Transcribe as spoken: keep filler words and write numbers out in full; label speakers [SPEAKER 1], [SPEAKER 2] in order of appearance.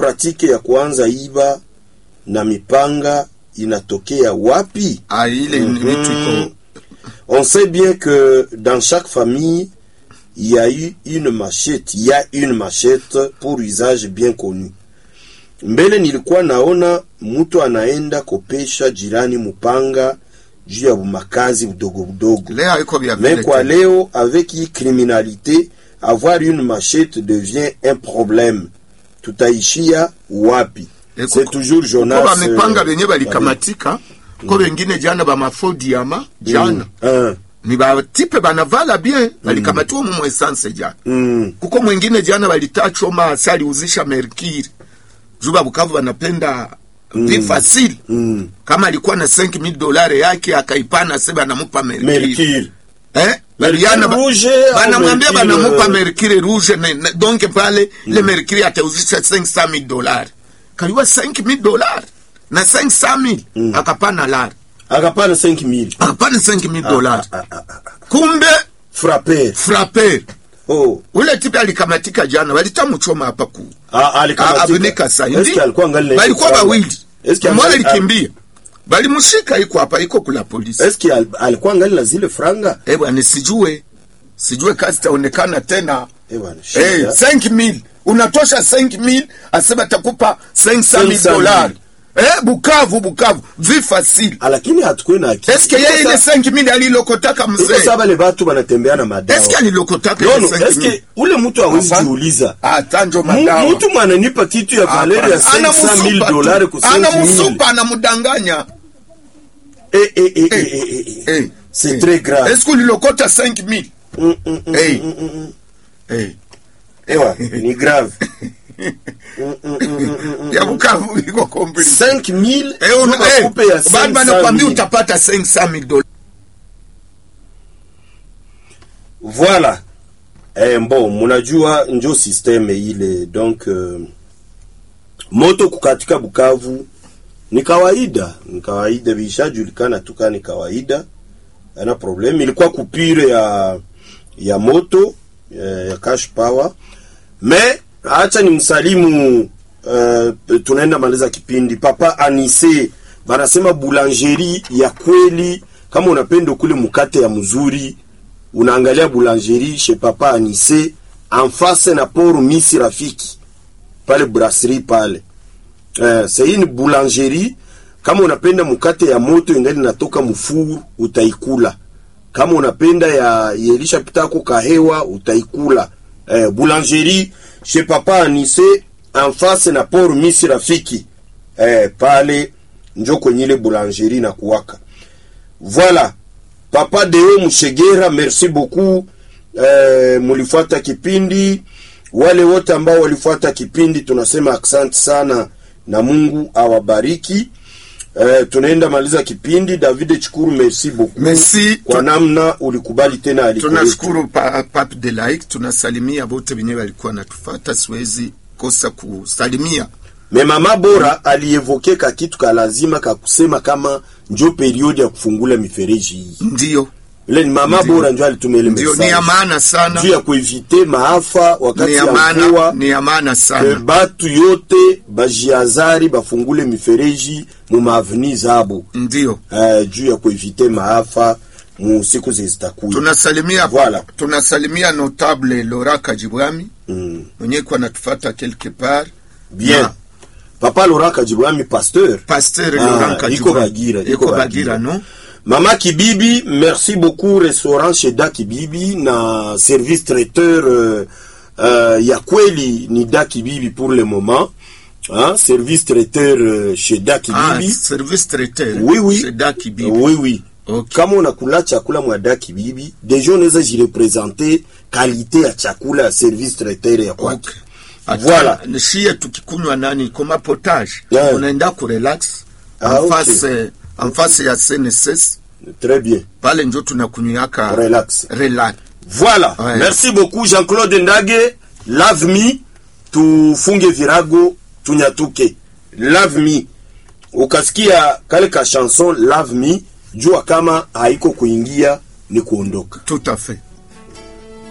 [SPEAKER 1] pratique ya kuanza iba na mipanga inatokea wapi?
[SPEAKER 2] Ah, ile
[SPEAKER 1] mm-hmm.
[SPEAKER 2] vitu iko.
[SPEAKER 1] On sait bien que dans chaque famille il y a eu une machette, il y a une machette pour usage bien connu. Mbele nilikuwa naona mtu anaenda kopesha jirani mupanga juu ya makazi budogo budogo.
[SPEAKER 2] Leo iko vya
[SPEAKER 1] vile. Mais kwa leo avec hii criminalité, avoir une machette devient un problème. Tutaishia wapi?
[SPEAKER 2] Eko,
[SPEAKER 1] c'est toujours Jonas.
[SPEAKER 2] Kwa mipanga benye balikamatika, mm. Kwa wengine jana ba mafodi ama jana.
[SPEAKER 1] Mm.
[SPEAKER 2] Ni ba tipe banavala bien, balikamatiwa mu essence jana.
[SPEAKER 1] Mm.
[SPEAKER 2] Kuko mwingine jana balitachoma asali uzisha merkiri. Juba Bukavu wanapenda mm. vi facile. Mm. Kama alikuwa na cinq mille dollars yake akaipana sema anamupa merkiri.
[SPEAKER 1] Merkiri.
[SPEAKER 2] Eh? Baliana banamwambia banamupa merkiri rouge ne, ne, donc pale mm. le merkiri atauzisha cinq cent mille dollars. Kaliwa cinq mille dollars na cinq cent mille mm. akapana lar.
[SPEAKER 1] Akapana cinq mille.
[SPEAKER 2] Akapana cinq mille dollars. Ah, ah, ah, ah. Kumbe
[SPEAKER 1] frapper.
[SPEAKER 2] Frapper.
[SPEAKER 1] Oh.
[SPEAKER 2] Ule tipe alikamatika jana, walitamuchoma hapa ku.
[SPEAKER 1] Ah, alikamatika.
[SPEAKER 2] Avunika sa.
[SPEAKER 1] Eski alikuwa ngali.
[SPEAKER 2] Balikuwa bawili. Eski mmoja alikimbia. Bali mushika iko hapa, iko kula polisi.
[SPEAKER 1] Eski al, alikuwa ngali na zile franga?
[SPEAKER 2] Eh bwana, sijue. Sijue kazi taonekana tena.
[SPEAKER 1] Eh bwana.
[SPEAKER 2] Eh, cinq mille. Unatosha cinq mille, asema takupa cinq cent mille dollars. Eh, Bukavu, Bukavu, vi facile.
[SPEAKER 1] Lakini hatukui na akili.
[SPEAKER 2] Eske yeye ile cinq mille alilokotaka mzee?
[SPEAKER 1] Iko sababu le batu banatembea na madawa.
[SPEAKER 2] Eske alilokotaka
[SPEAKER 1] ile cinq mille? Eske ule mtu hawezi jiuliza.
[SPEAKER 2] Ah, tanjo madawa.
[SPEAKER 1] Mtu mwananipa kitu ya valeur ya cinq cent mille dollars ku cinq mille.
[SPEAKER 2] Anamusupa, anamudanganya.
[SPEAKER 1] Eh eh eh eh eh. eh. C'est eh. très grave.
[SPEAKER 2] Eske ulilokota cinq mille?
[SPEAKER 1] Mm, mm, mm,
[SPEAKER 2] eh.
[SPEAKER 1] Mm, mm, mm.
[SPEAKER 2] Eh.
[SPEAKER 1] Ewa, ni grave.
[SPEAKER 2] mm, mm, mm, mm, ya Bukavu iko komplike.
[SPEAKER 1] cinq mille
[SPEAKER 2] eh, on eh, coupe ya cinq cent mille. Bado nakwambia utapata cinq cent mille dollars.
[SPEAKER 1] Voilà. Eh, bon, munajua njo systeme ile. Donc euh, moto kukatika Bukavu ni kawaida, ni kawaida, bishajulikana tuka ni kawaida. Ana problem, ilikuwa kupire ya ya moto ya, ya cash power. Mais acha ni msalimu uh, tunaenda maliza kipindi. Papa Anise banasema boulangerie ya kweli, kama unapenda kule mkate ya mzuri unaangalia boulangerie chez Papa Anise en face na port Misi Rafiki pale brasserie pale. Uh, c'est une boulangerie, kama unapenda mkate ya moto ingali natoka mfuru utaikula. Kama unapenda ya yelisha pitako kahewa utaikula. Uh, boulangerie chez Papa Anise en face na port Misi Rafiki. Eh, pale njo kwenye ile boulangerie na kuwaka. Voilà. Papa Deo Mushegera, merci beaucoup. Eh, mulifuata kipindi. Wale wote ambao walifuata kipindi tunasema asante sana na Mungu awabariki. Eh, tunaenda maliza kipindi. David Chikuru, merci beaucoup.
[SPEAKER 2] Merci.
[SPEAKER 1] Kwa namna ulikubali tena alikuwa.
[SPEAKER 2] Tunashukuru pa, Pape de Like, tunasalimia wote wenyewe walikuwa natufuata, siwezi kosa kusalimia.
[SPEAKER 1] Me mama bora alievokeka kitu ka lazima ka kusema kama njo periodi ya kufungula mifereji hii.
[SPEAKER 2] Ndio.
[SPEAKER 1] Ile ni mama Ndiyo. Bora njo alitumele message.
[SPEAKER 2] Ndio, ni amana sana.
[SPEAKER 1] Ndio ya kuevite maafa wakati
[SPEAKER 2] ya mvua. Ni amana sana.
[SPEAKER 1] Batu yote bajiazari bafungule mifereji mu maaveni zabo.
[SPEAKER 2] Ndio.
[SPEAKER 1] Eh, juu ya kuevite maafa mu siku zitakuja.
[SPEAKER 2] Tunasalimia
[SPEAKER 1] voilà.
[SPEAKER 2] Tunasalimia notable Laura Kajibwami. Mm. Mwenye kwa natufuata quelque part.
[SPEAKER 1] Bien. Na, Papa Laura Kajibwami pasteur.
[SPEAKER 2] Pasteur
[SPEAKER 1] ah,
[SPEAKER 2] Laura Kajibwami.
[SPEAKER 1] Iko Bagira,
[SPEAKER 2] iko Bagira, Bagira non?
[SPEAKER 1] Mama Kibibi, merci beaucoup restaurant chez Da Kibibi na service traiteur euh, euh, ya kweli ni Da Kibibi pour le moment. Hein, service traiteur euh, chez Da Kibibi.
[SPEAKER 2] Ah, service traiteur.
[SPEAKER 1] Oui oui.
[SPEAKER 2] Chez Da Kibibi.
[SPEAKER 1] Oui oui.
[SPEAKER 2] Okay.
[SPEAKER 1] Kama unakula chakula mwa Da Kibibi, deja unaweza jirepresenter qualité ya chakula ya service traiteur ya kwake.
[SPEAKER 2] Okay.
[SPEAKER 1] Voilà.
[SPEAKER 2] Nishia tukikunywa nani kama potage.
[SPEAKER 1] Yeah.
[SPEAKER 2] Unaenda ku relax.
[SPEAKER 1] Ah,
[SPEAKER 2] en face
[SPEAKER 1] okay.
[SPEAKER 2] En face ya C N S S.
[SPEAKER 1] Très bien.
[SPEAKER 2] Pale njo tunakunyaka
[SPEAKER 1] relax.
[SPEAKER 2] Relax.
[SPEAKER 1] Voilà. Ouais. Merci beaucoup Jean-Claude Ndage. Love me, tufunge virago, tunyatuke. Love me. Ukasikia kale ka chanson Love me, jua kama haiko kuingia ni kuondoka.
[SPEAKER 2] Tout à fait.